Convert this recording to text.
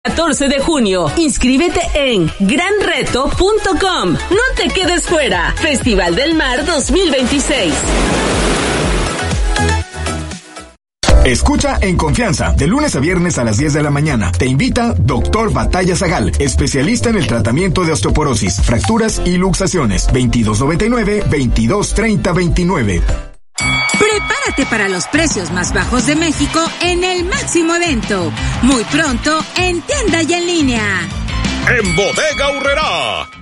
14 de junio. Inscríbete en granreto.com. No te quedes fuera. Festival del Mar 2026. Escucha En Confianza, de lunes a viernes a las 10 de la mañana. Te invita Dr. Batalla Zagal, especialista en el tratamiento de osteoporosis, fracturas y luxaciones. 2299-223029. Prepárate para los precios más bajos de México en el máximo evento. Muy pronto, en tienda y en línea. En Bodega Aurrerá,